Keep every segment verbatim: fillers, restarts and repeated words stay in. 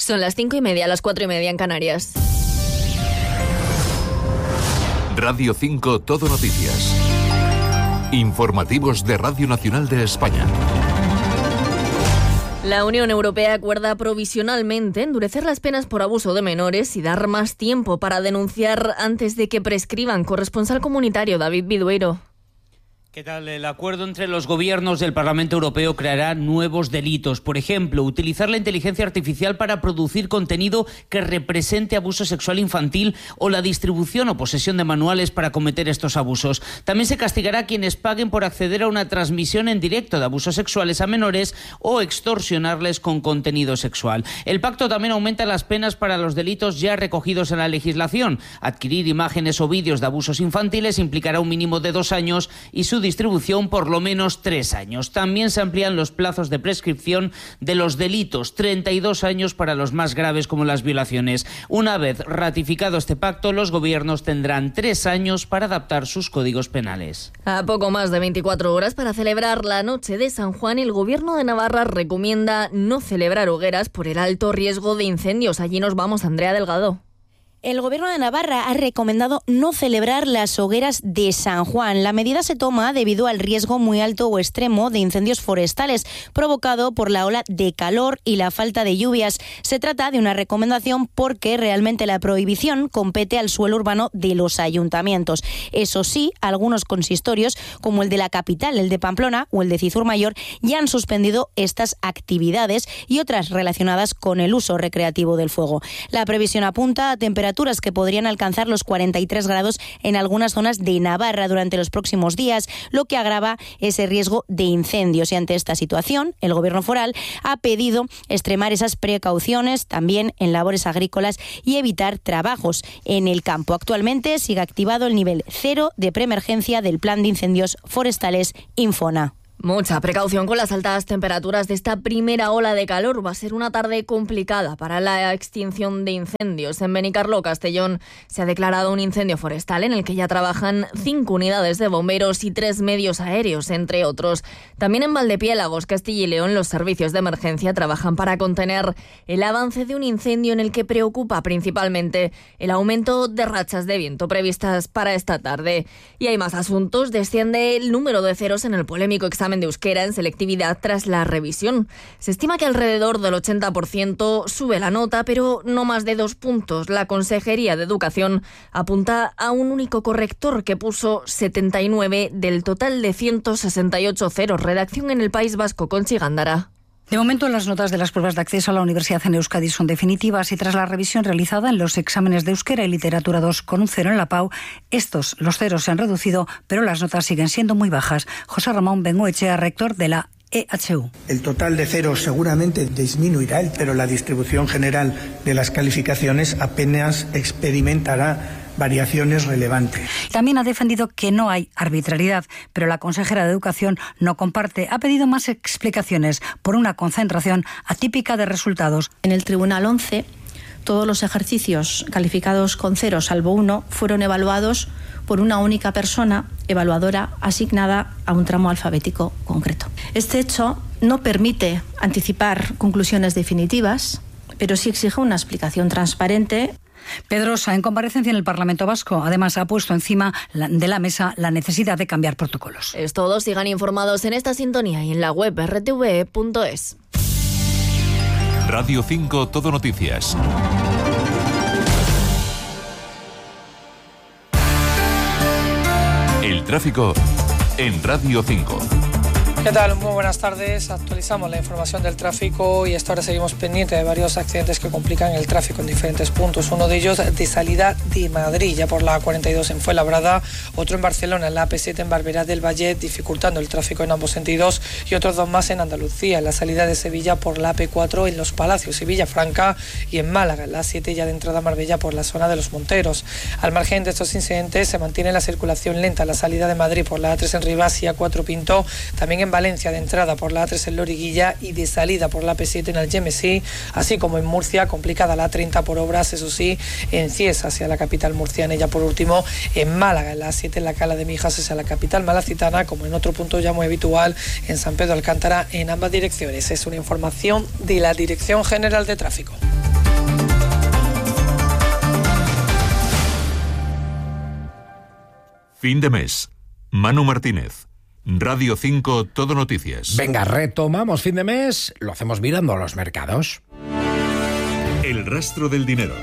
Son las cinco y media, las cuatro y media en Canarias. Radio cinco Todo Noticias. Informativos de Radio Nacional de España. La Unión Europea acuerda provisionalmente endurecer las penas por abuso de menores y dar más tiempo para denunciar antes de que prescriban. Corresponsal comunitario David Vidueiro. ¿Qué tal? El acuerdo entre los gobiernos del Parlamento Europeo creará nuevos delitos. Por ejemplo, utilizar la inteligencia artificial para producir contenido que represente abuso sexual infantil o la distribución o posesión de manuales para cometer estos abusos. También se castigará a quienes paguen por acceder a una transmisión en directo de abusos sexuales a menores o extorsionarles con contenido sexual. El pacto también aumenta las penas para los delitos ya recogidos en la legislación. Adquirir imágenes o vídeos de abusos infantiles implicará un mínimo de dos años y su distribución por lo menos tres años. También se amplían los plazos de prescripción de los delitos, treinta y dos años para los más graves como las violaciones. Una vez ratificado este pacto, los gobiernos tendrán tres años para adaptar sus códigos penales. A poco más de veinticuatro horas para celebrar la noche de San Juan, el Gobierno de Navarra recomienda no celebrar hogueras por el alto riesgo de incendios. Allí nos vamos, Andrea Delgado. El Gobierno de Navarra ha recomendado no celebrar las hogueras de San Juan. La medida se toma debido al riesgo muy alto o extremo de incendios forestales provocado por la ola de calor y la falta de lluvias. Se trata de una recomendación porque realmente la prohibición compete al suelo urbano de los ayuntamientos. Eso sí, algunos consistorios, como el de la capital, el de Pamplona o el de Cizur Mayor, ya han suspendido estas actividades y otras relacionadas con el uso recreativo del fuego. La previsión apunta a temperaturas que podrían alcanzar los cuarenta y tres grados en algunas zonas de Navarra durante los próximos días, lo que agrava ese riesgo de incendios. Y ante esta situación, el Gobierno foral ha pedido extremar esas precauciones también en labores agrícolas y evitar trabajos en el campo. Actualmente sigue activado el nivel cero de preemergencia del Plan de Incendios Forestales Infona. Mucha precaución con las altas temperaturas de esta primera ola de calor. Va a ser una tarde complicada para la extinción de incendios. En Benicarló, Castellón, se ha declarado un incendio forestal en el que ya trabajan cinco unidades de bomberos y tres medios aéreos, entre otros. También en Valdepiélagos, Castilla y León, los servicios de emergencia trabajan para contener el avance de un incendio en el que preocupa principalmente el aumento de rachas de viento previstas para esta tarde. Y hay más asuntos. Desciende el número de ceros en el polémico examen de euskera en selectividad tras la revisión. Se estima que alrededor del ochenta por ciento sube la nota, pero no más de dos puntos. La Consejería de Educación apunta a un único corrector que puso setenta y nueve del total de ciento sesenta y ocho ceros. Redacción en el País Vasco, Conchi Gándara. De momento, las notas de las pruebas de acceso a la universidad en Euskadi son definitivas y tras la revisión realizada en los exámenes de euskera y literatura dos con un cero en la P A U, estos, los ceros, se han reducido, pero las notas siguen siendo muy bajas. José Ramón Bengoechea, rector de la E H U. El total de ceros seguramente disminuirá, pero la distribución general de las calificaciones apenas experimentará variaciones relevantes. También ha defendido que no hay arbitrariedad, pero la consejera de Educación no comparte. Ha pedido más explicaciones por una concentración atípica de resultados. En el Tribunal once, todos los ejercicios calificados con cero, salvo uno, fueron evaluados por una única persona evaluadora asignada a un tramo alfabético concreto. Este hecho no permite anticipar conclusiones definitivas, pero sí exige una explicación transparente. Pedrosa, en comparecencia en el Parlamento Vasco, además ha puesto encima de la mesa la necesidad de cambiar protocolos. Es todo, sigan informados en esta sintonía y en la web erre te ve e punto es. Radio cinco Todo Noticias. El tráfico en Radio cinco. ¿Qué tal? Muy buenas tardes. Actualizamos la información del tráfico y hasta ahora seguimos pendientes de varios accidentes que complican el tráfico en diferentes puntos. Uno de ellos de salida de Madrid, ya por la cuarenta y dos en Fuenlabrada, otro en Barcelona, en la A P siete en Barberá del Valle, dificultando el tráfico en ambos sentidos, y otros dos más en Andalucía, en la salida de Sevilla por la A P cuatro en Los Palacios y Villafranca, y en Málaga, en la A siete ya de entrada a Marbella por la zona de Los Monteros. Al margen de estos incidentes, se mantiene la circulación lenta en la salida de Madrid por la A tres en Rivas y A cuatro Pinto, también en Valencia de entrada por la A tres en Loriguilla y de salida por la A P siete en Algemesí, así como en Murcia, complicada la A treinta por obras, eso sí, en Cieza hacia la capital murciana, y ya por último en Málaga, en la A siete en la Cala de Mijas hacia la capital malacitana, como en otro punto ya muy habitual en San Pedro Alcántara en ambas direcciones. Es una información de la Dirección General de Tráfico. Fin de mes. Manu Martínez. Radio cinco Todo Noticias. Venga, retomamos fin de mes, lo hacemos mirando a los mercados. El rastro del dinero.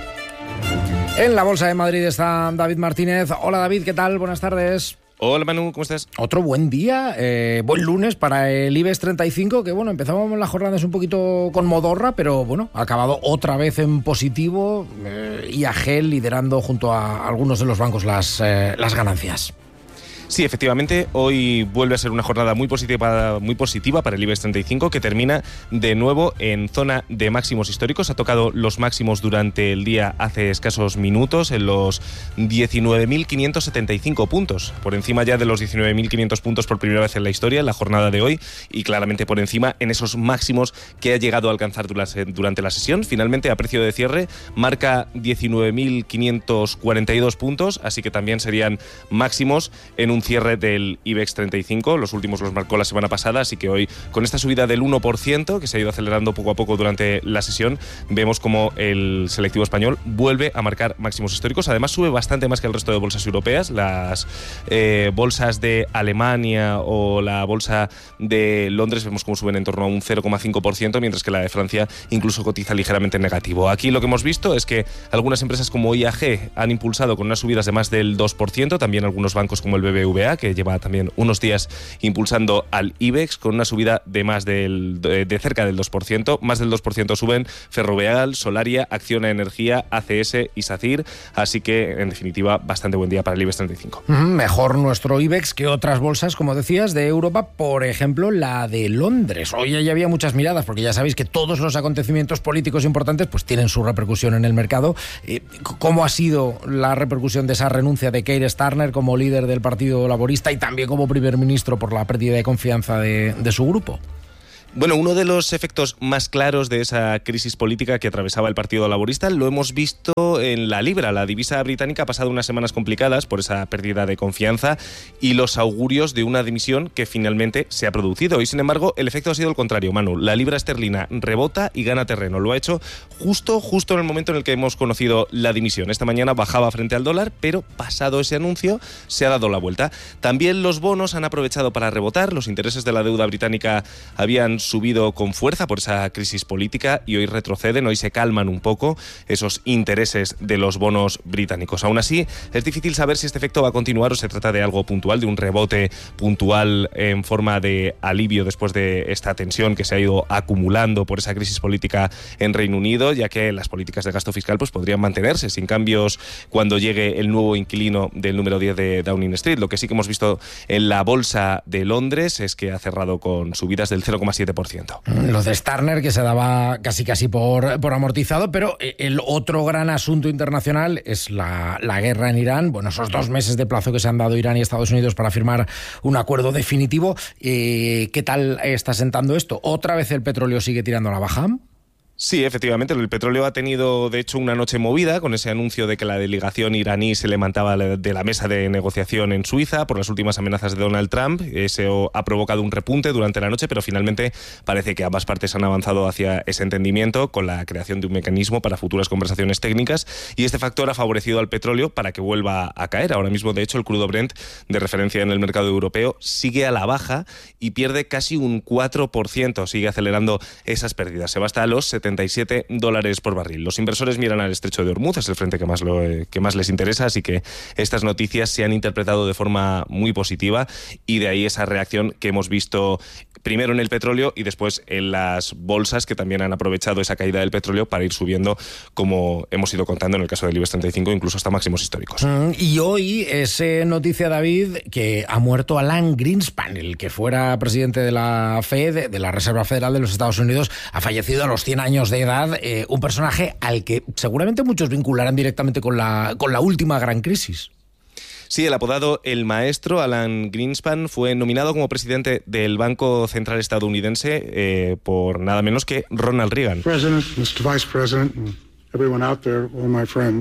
En la Bolsa de Madrid está David Martínez. Hola David, ¿qué tal? Buenas tardes. Hola Manu, ¿cómo estás? Otro buen día, eh, buen lunes para el IBEX treinta y cinco, que bueno, empezamos las jornadas un poquito con modorra, pero bueno, ha acabado otra vez en positivo, eh, I A G liderando junto a algunos de los bancos las, eh, las ganancias. Sí, efectivamente, hoy vuelve a ser una jornada muy positiva, muy positiva para el IBEX treinta y cinco, que termina de nuevo en zona de máximos históricos. Ha tocado los máximos durante el día hace escasos minutos, en los diecinueve mil quinientos setenta y cinco puntos, por encima ya de los diecinueve mil quinientos puntos por primera vez en la historia, en la jornada de hoy, y claramente por encima en esos máximos que ha llegado a alcanzar durante la sesión. Finalmente, a precio de cierre, marca diecinueve mil quinientos cuarenta y dos puntos, así que también serían máximos en un cierre del IBEX treinta y cinco, los últimos los marcó la semana pasada, así que hoy, con esta subida del uno por ciento, que se ha ido acelerando poco a poco durante la sesión, vemos como el selectivo español vuelve a marcar máximos históricos. Además, sube bastante más que el resto de bolsas europeas. Las eh, bolsas de Alemania o la bolsa de Londres vemos como suben en torno a un cero coma cinco por ciento, mientras que la de Francia incluso cotiza ligeramente en negativo. Aquí lo que hemos visto es que algunas empresas como I A G han impulsado con unas subidas de más del dos por ciento, también algunos bancos como el B B V A, que lleva también unos días impulsando al IBEX con una subida de más del de, de cerca del dos por ciento. Más del dos por ciento suben Ferrovial, Solaria, Acciona Energía, A C S y SACIR, así que en definitiva bastante buen día para el IBEX treinta y cinco. Mejor nuestro IBEX que otras bolsas, como decías, de Europa, por ejemplo la de Londres. Hoy ya había muchas miradas, porque ya sabéis que todos los acontecimientos políticos importantes pues tienen su repercusión en el mercado. ¿Cómo ha sido la repercusión de esa renuncia de Keir Starmer como líder del Partido Laborista y también como primer ministro por la pérdida de confianza de, de su grupo? Bueno, uno de los efectos más claros de esa crisis política que atravesaba el Partido Laborista lo hemos visto en la libra. La divisa británica ha pasado unas semanas complicadas por esa pérdida de confianza y los augurios de una dimisión que finalmente se ha producido. Y sin embargo, el efecto ha sido el contrario, Manu. La libra esterlina rebota y gana terreno. Lo ha hecho justo, justo en el momento en el que hemos conocido la dimisión. Esta mañana bajaba frente al dólar, pero pasado ese anuncio se ha dado la vuelta. También los bonos han aprovechado para rebotar. Los intereses de la deuda británica habían subido con fuerza por esa crisis política y hoy retroceden, hoy se calman un poco esos intereses de los bonos británicos. Aún así, es difícil saber si este efecto va a continuar o se trata de algo puntual, de un rebote puntual en forma de alivio después de esta tensión que se ha ido acumulando por esa crisis política en Reino Unido, ya que las políticas de gasto fiscal pues podrían mantenerse sin cambios cuando llegue el nuevo inquilino del número diez de Downing Street. Lo que sí que hemos visto en la bolsa de Londres es que ha cerrado con subidas del cero coma siete por ciento. Lo de Starmer, que se daba casi casi por, por amortizado, pero el otro gran asunto internacional es la, la guerra en Irán. Bueno, esos dos meses de plazo que se han dado Irán y Estados Unidos para firmar un acuerdo definitivo. Eh, ¿Qué tal está sentando esto? ¿Otra vez el petróleo sigue tirando a la baja? Sí, efectivamente, el petróleo ha tenido, de hecho, una noche movida con ese anuncio de que la delegación iraní se levantaba de la mesa de negociación en Suiza por las últimas amenazas de Donald Trump. Eso ha provocado un repunte durante la noche, pero finalmente parece que ambas partes han avanzado hacia ese entendimiento con la creación de un mecanismo para futuras conversaciones técnicas, y este factor ha favorecido al petróleo para que vuelva a caer. Ahora mismo, de hecho, el crudo Brent, de referencia en el mercado europeo, sigue a la baja y pierde casi un cuatro por ciento, sigue acelerando esas pérdidas. Se va hasta los setenta y siete dólares por barril. Los inversores miran al estrecho de Hormuz, es el frente que más, lo, eh, que más les interesa, así que estas noticias se han interpretado de forma muy positiva y de ahí esa reacción que hemos visto primero en el petróleo y después en las bolsas, que también han aprovechado esa caída del petróleo para ir subiendo, como hemos ido contando en el caso del IBEX treinta y cinco, incluso hasta máximos históricos. Mm, y hoy es eh, noticia, David, que ha muerto Alan Greenspan, el que fuera presidente de la Fed, de la Reserva Federal de los Estados Unidos, ha fallecido a los cien años de edad, eh, un personaje al que seguramente muchos vincularán directamente con la, con la última gran crisis. Sí, el apodado El Maestro, Alan Greenspan, fue nominado como presidente del Banco Central estadounidense eh, por nada menos que Ronald Reagan. President, mister Vice President, and everyone out there, all my friends.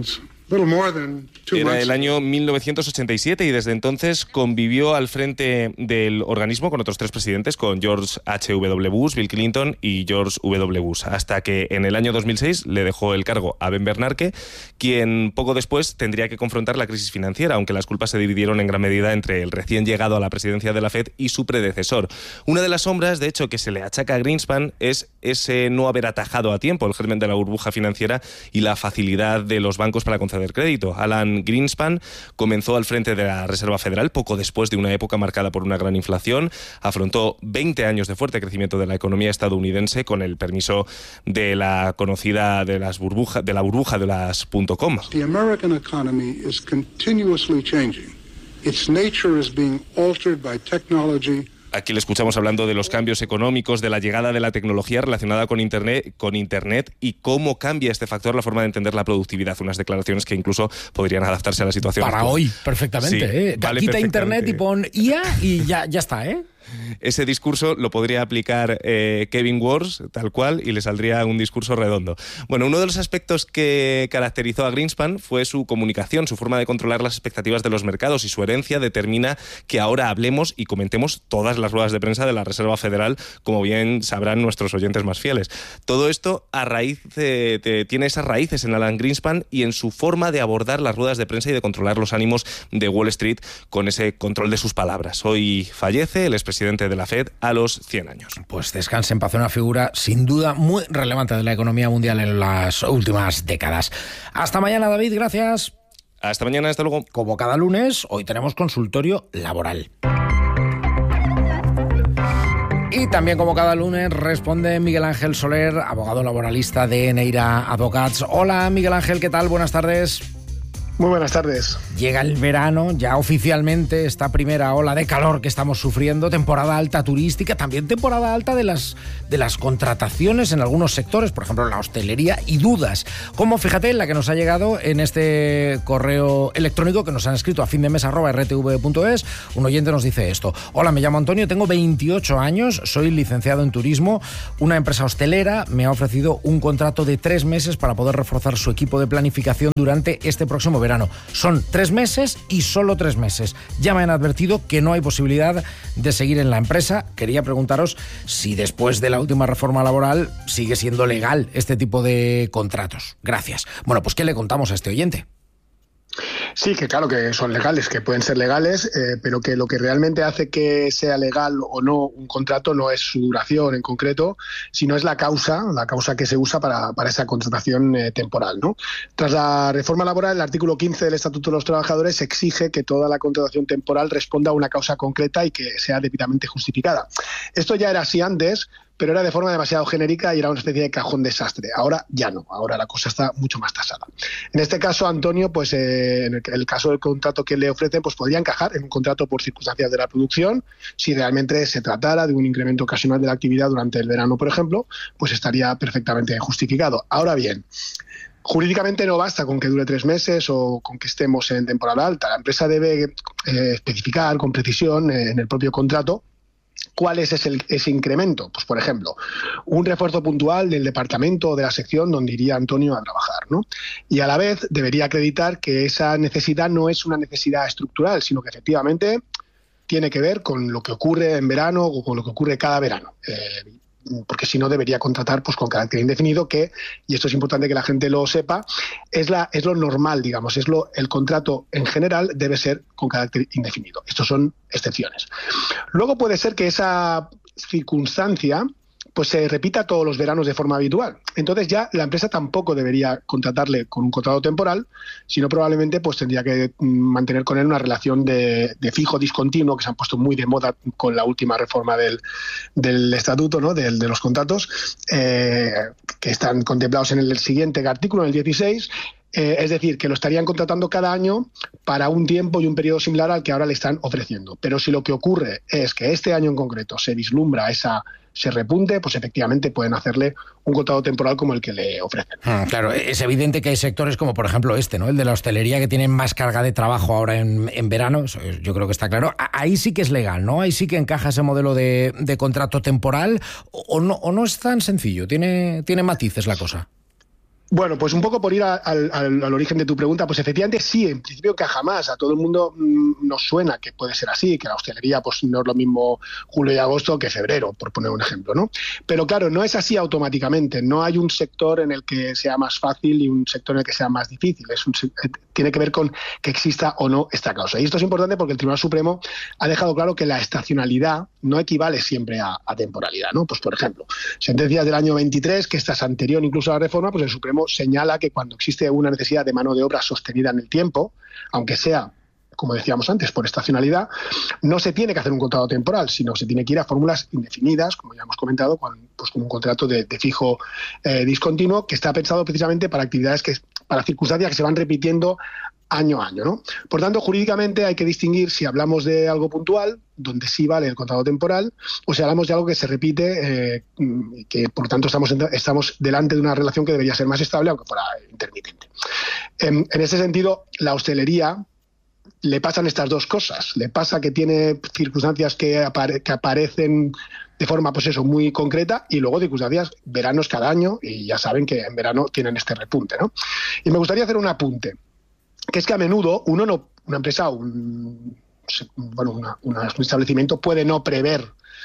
Era el año mil novecientos ochenta y siete y desde entonces convivió al frente del organismo con otros tres presidentes, con George H W Bush, Bill Clinton y George W Bush, hasta que en el año dos mil seis le dejó el cargo a Ben Bernanke, quien poco después tendría que confrontar la crisis financiera, aunque las culpas se dividieron en gran medida entre el recién llegado a la presidencia de la Fed y su predecesor. Una de las sombras, de hecho, que se le achaca a Greenspan es ese no haber atajado a tiempo el germen de la burbuja financiera y la facilidad de los bancos para conceder crédito. Alan Greenspan comenzó al frente de la Reserva Federal poco después de una época marcada por una gran inflación. Afrontó veinte años de fuerte crecimiento de la economía estadounidense con el permiso de la conocida de las burbuja, de la burbuja de las .com. The American economy is continuously changing. Its nature is being altered by technology. Aquí le escuchamos hablando de los cambios económicos, de la llegada de la tecnología relacionada con Internet, con Internet y cómo cambia este factor la forma de entender la productividad. Unas declaraciones que incluso podrían adaptarse a la situación Para actual. hoy, perfectamente. Sí, ¿eh? vale Quita perfectamente. Internet y pon I A y ya, ya está, ¿eh? Ese discurso lo podría aplicar eh, Kevin Wars, tal cual, y le saldría un discurso redondo. Bueno, uno de los aspectos que caracterizó a Greenspan fue su comunicación, su forma de controlar las expectativas de los mercados, y su herencia determina que ahora hablemos y comentemos todas las ruedas de prensa de la Reserva Federal, como bien sabrán nuestros oyentes más fieles. Todo esto a raíz de, de, tiene esas raíces en Alan Greenspan y en su forma de abordar las ruedas de prensa y de controlar los ánimos de Wall Street con ese control de sus palabras. Hoy fallece el expresidente de la Fed a los cien años. Pues descanse en paz, una figura sin duda muy relevante de la economía mundial en las últimas décadas. Hasta mañana, David, gracias. Hasta mañana, hasta luego. Como cada lunes, hoy tenemos consultorio laboral. Y también como cada lunes responde Miguel Ángel Soler, abogado laboralista de Neira Advocats. Hola Miguel Ángel, ¿qué tal? Buenas tardes. Muy buenas tardes. Llega el verano, ya oficialmente esta primera ola de calor que estamos sufriendo, temporada alta turística, también temporada alta de las, de las contrataciones en algunos sectores, por ejemplo en la hostelería, y dudas. Como fíjate la que nos ha llegado en este correo electrónico que nos han escrito a fin de mes arroba r t v punto es. Un oyente nos dice esto: hola, me llamo Antonio, tengo veintiocho años, soy licenciado en turismo, una empresa hostelera me ha ofrecido un contrato de tres meses para poder reforzar su equipo de planificación durante este próximo verano. Verano. Son tres meses y solo tres meses. Ya me han advertido que no hay posibilidad de seguir en la empresa. Quería preguntaros si después de la última reforma laboral sigue siendo legal este tipo de contratos. Gracias. Bueno, pues ¿qué le contamos a este oyente? Sí, que claro que son legales, que pueden ser legales, eh, pero que lo que realmente hace que sea legal o no un contrato no es su duración en concreto, sino es la causa, la causa que se usa para, para esa contratación eh, temporal, ¿no? Tras la reforma laboral, el artículo quince del Estatuto de los Trabajadores exige que toda la contratación temporal responda a una causa concreta y que sea debidamente justificada. Esto ya era así antes, pero era de forma demasiado genérica y era una especie de cajón desastre. Ahora ya no, ahora la cosa está mucho más tasada. En este caso, Antonio, pues eh, en el, el caso del contrato que le ofrecen, pues podría encajar en un contrato por circunstancias de la producción. Si realmente se tratara de un incremento ocasional de la actividad durante el verano, por ejemplo, pues estaría perfectamente justificado. Ahora bien, jurídicamente no basta con que dure tres meses o con que estemos en temporada alta. La empresa debe eh, especificar con precisión eh, en el propio contrato ¿cuál es ese, ese incremento? Pues, por ejemplo, un refuerzo puntual del departamento o de la sección donde iría Antonio a trabajar, ¿no? Y a la vez debería acreditar que esa necesidad no es una necesidad estructural, sino que efectivamente tiene que ver con lo que ocurre en verano o con lo que ocurre cada verano. Eh, porque si no debería contratar pues con carácter indefinido, que, y esto es importante que la gente lo sepa, es, la, es lo normal, digamos, es lo, el contrato en general debe ser con carácter indefinido. Estos son excepciones. Luego puede ser que esa circunstancia pues se repita todos los veranos de forma habitual. Entonces ya la empresa tampoco debería contratarle con un contrato temporal, sino probablemente pues tendría que mantener con él una relación de, de fijo discontinuo, que se han puesto muy de moda con la última reforma del, del estatuto, ¿no? de, de los contratos, eh, que están contemplados en el siguiente artículo, en el dieciséis. Eh, es decir, que lo estarían contratando cada año para un tiempo y un periodo similar al que ahora le están ofreciendo. Pero si lo que ocurre es que este año en concreto se vislumbra esa se repunte, pues efectivamente pueden hacerle un contrato temporal como el que le ofrecen. Ah, claro, es evidente que hay sectores como por ejemplo este, ¿no? El de la hostelería, que tienen más carga de trabajo ahora en, en verano, eso yo creo que está claro. Ahí sí que es legal, ¿no? Ahí sí que encaja ese modelo de, de contrato temporal, o, o, no, o no es tan sencillo, tiene, tiene matices la cosa. Bueno, pues un poco por ir a, al, al, al origen de tu pregunta, pues efectivamente sí, en principio encaja más. A todo el mundo mmm, nos suena que puede ser así, que la hostelería pues no es lo mismo julio y agosto que febrero, por poner un ejemplo, ¿no? Pero claro, no es así automáticamente. No hay un sector en el que sea más fácil y un sector en el que sea más difícil. Es un, tiene que ver con que exista o no esta causa. Y esto es importante porque el Tribunal Supremo ha dejado claro que la estacionalidad no equivale siempre a, a temporalidad, ¿no? Pues por ejemplo, sentencias del año veintitrés, que esta es anterior incluso a la reforma, pues el Supremo señala que cuando existe una necesidad de mano de obra sostenida en el tiempo, aunque sea, como decíamos antes, por estacionalidad, no se tiene que hacer un contrato temporal, sino se tiene que ir a fórmulas indefinidas, como ya hemos comentado, con, pues con un contrato de, de fijo eh, discontinuo, que está pensado precisamente para actividades, que para circunstancias que se van repitiendo año a año, ¿no? Por tanto, jurídicamente hay que distinguir si hablamos de algo puntual, donde sí vale el contrato temporal, o si hablamos de algo que se repite, eh, que por tanto estamos, estamos delante de una relación que debería ser más estable, aunque fuera intermitente. En, en ese sentido, la hostelería le pasan estas dos cosas. Le pasa que tiene circunstancias que, apare que aparecen de forma, pues eso, muy concreta, y luego circunstancias, veranos cada año, y ya saben que en verano tienen este repunte, ¿no? Y me gustaría hacer un apunte, que es que a menudo uno no, una empresa, un, bueno, una, una, un establecimiento puede no prever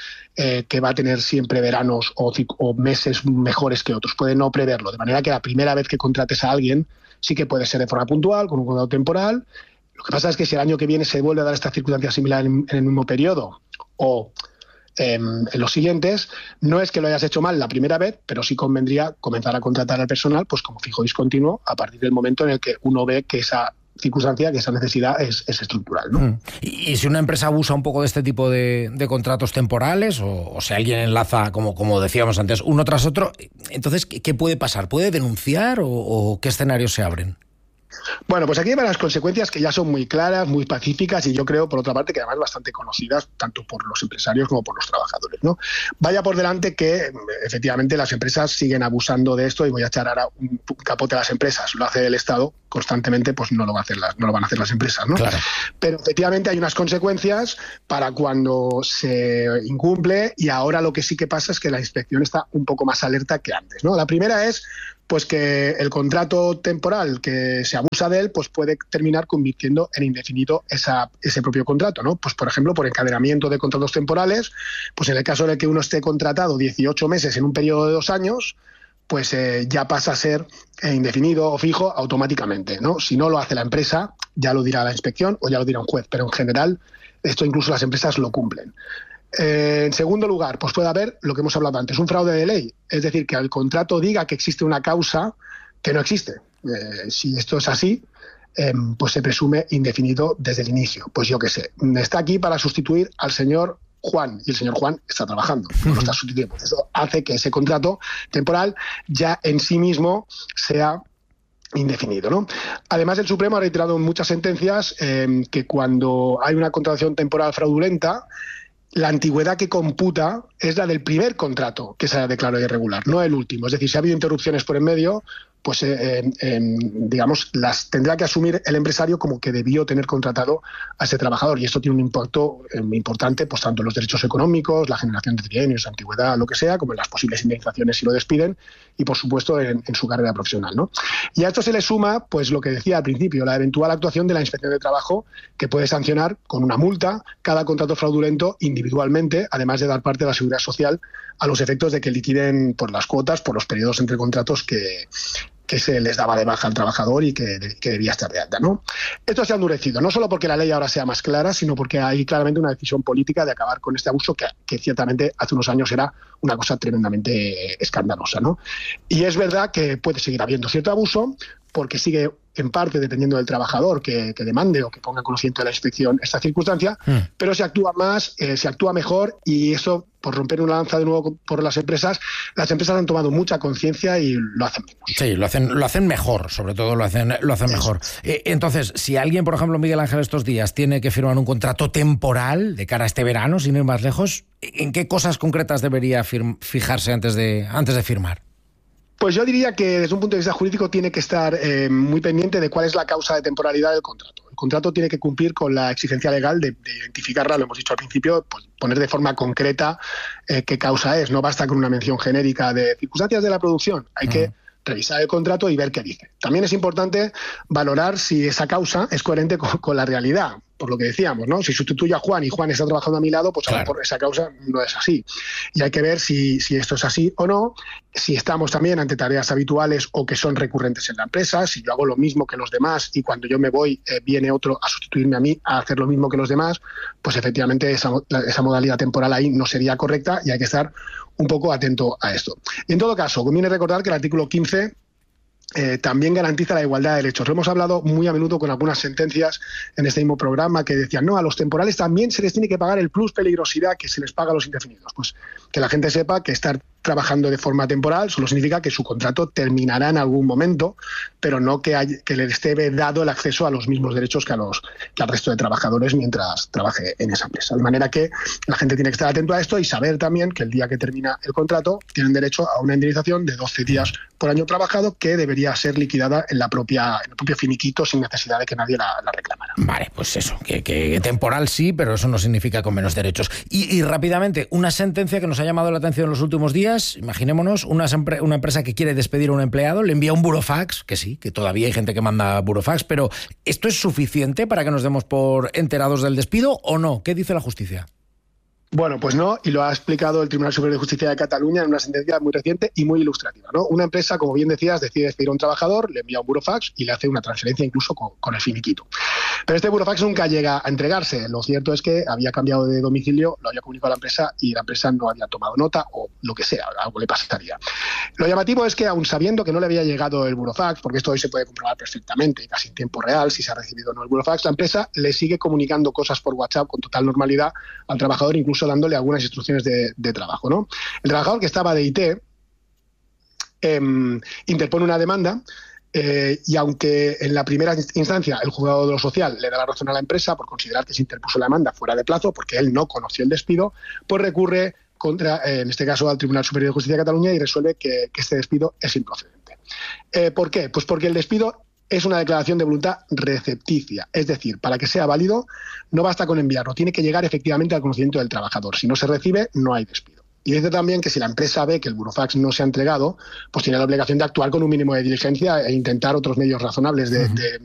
eh, que va a tener siempre veranos o, o meses mejores que otros, puede no preverlo, de manera que la primera vez que contrates a alguien sí que puede ser de forma puntual, con un contrato temporal. Lo que pasa es que si el año que viene se vuelve a dar esta circunstancia similar en, en el mismo periodo o eh, en los siguientes, no es que lo hayas hecho mal la primera vez, pero sí convendría comenzar a contratar al personal pues como fijo discontinuo a partir del momento en el que uno ve que esa circunstancia, que esa necesidad es, es estructural, ¿no? Mm. ¿Y, y si una empresa abusa un poco de este tipo de, de contratos temporales o, o si alguien enlaza, como, como decíamos antes, uno tras otro, entonces, ¿qué, qué puede pasar? ¿Puede denunciar o, o qué escenarios se abren? Bueno, pues aquí hay las consecuencias que ya son muy claras, muy pacíficas y yo creo, por otra parte, que además bastante conocidas tanto por los empresarios como por los trabajadores, ¿no? Vaya por delante que efectivamente las empresas siguen abusando de esto y voy a echar ahora un capote a las empresas. Lo hace el Estado constantemente, pues no lo va a hacer las, no lo van a hacer las empresas, ¿no? Claro. Pero efectivamente hay unas consecuencias para cuando se incumple y ahora lo que sí que pasa es que la inspección está un poco más alerta que antes, ¿no? La primera es pues que el contrato temporal que se abusa de él pues puede terminar convirtiendo en indefinido esa, ese propio contrato, ¿no? Pues por ejemplo, por encadenamiento de contratos temporales, pues en el caso de que uno esté contratado dieciocho meses en un periodo de dos años, pues eh, ya pasa a ser eh, indefinido o fijo automáticamente, ¿no? Si no lo hace la empresa, ya lo dirá la inspección o ya lo dirá un juez, pero en general esto incluso las empresas lo cumplen. Eh, en segundo lugar, pues puede haber lo que hemos hablado antes, un fraude de ley, es decir, que el contrato diga que existe una causa que no existe. Eh, si esto es así, eh, pues se presume indefinido desde el inicio. Pues yo qué sé, está aquí para sustituir al señor Juan y el señor Juan está trabajando, no lo está sustituyendo. Eso hace que ese contrato temporal ya en sí mismo sea indefinido, ¿no? Además, el Supremo ha reiterado en muchas sentencias eh, que cuando hay una contratación temporal fraudulenta, la antigüedad que computa es la del primer contrato que se haya declarado irregular, no el último. Es decir, si ha habido interrupciones por en medio, pues eh, eh, digamos, las tendrá que asumir el empresario como que debió tener contratado a ese trabajador. Y esto tiene un impacto eh, importante, pues tanto en los derechos económicos, la generación de trienios, antigüedad, lo que sea, como en las posibles indemnizaciones si lo despiden, y por supuesto en, en su carrera profesional, ¿no? Y a esto se le suma, pues lo que decía al principio, la eventual actuación de la Inspección de Trabajo, que puede sancionar con una multa cada contrato fraudulento individualmente, además de dar parte de la seguridad social a los efectos de que liquiden por las cuotas, por los periodos entre contratos que, que se les daba de baja al trabajador y que, que debía estar de alta, ¿no? Esto se ha endurecido, no solo porque la ley ahora sea más clara, sino porque hay claramente una decisión política de acabar con este abuso que, que ciertamente hace unos años era una cosa tremendamente escandalosa, ¿no? Y es verdad que puede seguir habiendo cierto abuso porque sigue en parte dependiendo del trabajador que, que demande o que ponga en conocimiento de la inspección esta circunstancia, mm. pero se actúa más, eh, se actúa mejor y eso, por romper una lanza de nuevo por las empresas, las empresas han tomado mucha conciencia y lo hacen menos. Sí, lo hacen, lo hacen mejor, sobre todo lo hacen, lo hacen mejor. Eh, entonces, si alguien, por ejemplo, Miguel Ángel, estos días tiene que firmar un contrato temporal de cara a este verano, sin ir más lejos, ¿en qué cosas concretas debería fijarse antes de, antes de firmar? Pues yo diría que desde un punto de vista jurídico tiene que estar eh, muy pendiente de cuál es la causa de temporalidad del contrato. El contrato tiene que cumplir con la exigencia legal de, de identificarla, lo hemos dicho al principio, pues poner de forma concreta eh, qué causa es. No basta con una mención genérica de circunstancias de la producción, hay uh-huh. que revisar el contrato y ver qué dice. También es importante valorar si esa causa es coherente con, con la realidad, por lo que decíamos, ¿no? Si sustituyo a Juan y Juan está trabajando a mi lado, pues claro, a lo mejor esa causa no es así. Y hay que ver si, si esto es así o no, si estamos también ante tareas habituales o que son recurrentes en la empresa, si yo hago lo mismo que los demás y cuando yo me voy eh, viene otro a sustituirme a mí a hacer lo mismo que los demás, pues efectivamente esa, esa modalidad temporal ahí no sería correcta y hay que estar un poco atento a esto. Y en todo caso, conviene recordar que el artículo quince Eh, también garantiza la igualdad de derechos. Lo hemos hablado muy a menudo con algunas sentencias en este mismo programa que decían, no, a los temporales también se les tiene que pagar el plus peligrosidad que se les paga a los indefinidos. Pues que la gente sepa que estar trabajando de forma temporal solo significa que su contrato terminará en algún momento, pero no que, hay, que le esté dado el acceso a los mismos derechos que, a los, que al resto de trabajadores mientras trabaje en esa empresa. De manera que la gente tiene que estar atento a esto y saber también que el día que termina el contrato tienen derecho a una indemnización de doce días por año trabajado que debería ser liquidada en la propia en el propio finiquito sin necesidad de que nadie la, la reclamara. Vale, pues eso, que, que temporal sí, pero eso no significa con menos derechos. Y, y rápidamente, una sentencia que nos ha llamado la atención en los últimos días. Imaginémonos una, una empresa que quiere despedir a un empleado, le envía un burofax, que sí, que todavía hay gente que manda burofax, pero ¿esto es suficiente para que nos demos por enterados del despido o no? ¿Qué dice la justicia? Bueno, pues no, y lo ha explicado el Tribunal Superior de Justicia de Cataluña en una sentencia muy reciente y muy ilustrativa, ¿no? Una empresa, como bien decías, decide despedir a un trabajador, le envía un burofax y le hace una transferencia incluso con, con el finiquito. Pero este burofax nunca llega a entregarse. Lo cierto es que había cambiado de domicilio, lo había comunicado a la empresa y la empresa no había tomado nota o lo que sea, algo le pasaría. Lo llamativo es que, aun sabiendo que no le había llegado el burofax, porque esto hoy se puede comprobar perfectamente, casi en tiempo real, si se ha recibido o no el burofax, la empresa le sigue comunicando cosas por WhatsApp con total normalidad al trabajador, incluso dándole algunas instrucciones De, de trabajo, ¿no? El trabajador que estaba de I T eh, interpone una demanda eh, y aunque en la primera instancia el juzgado de lo social le da la razón a la empresa por considerar que se interpuso la demanda fuera de plazo porque él no conoció el despido, pues recurre contra, eh, en este caso al Tribunal Superior de Justicia de Cataluña y resuelve que, que este despido es improcedente. Eh, ¿Por qué? Pues porque el despido es una declaración de voluntad recepticia, es decir, para que sea válido no basta con enviarlo, tiene que llegar efectivamente al conocimiento del trabajador. Si no se recibe, no hay despido. Y dice también que si la empresa ve que el burofax no se ha entregado, pues tiene la obligación de actuar con un mínimo de diligencia e intentar otros medios razonables de, uh-huh. de